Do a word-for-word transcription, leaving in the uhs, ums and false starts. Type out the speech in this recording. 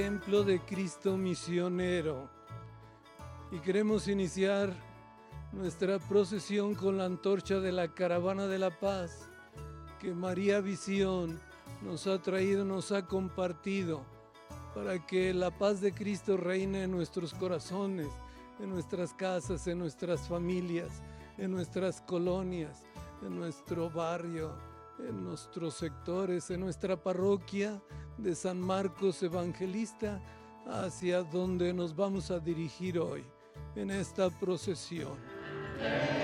Templo de Cristo Misionero. Y queremos iniciar nuestra procesión con la antorcha de la Caravana de la Paz que María Visión nos ha traído, nos ha compartido, para que la paz de Cristo reine en nuestros corazones, en nuestras casas, en nuestras familias, en nuestras colonias, en nuestro barrio, en nuestros sectores, en nuestra parroquia de San Marcos Evangelista, hacia donde nos vamos a dirigir hoy en esta procesión.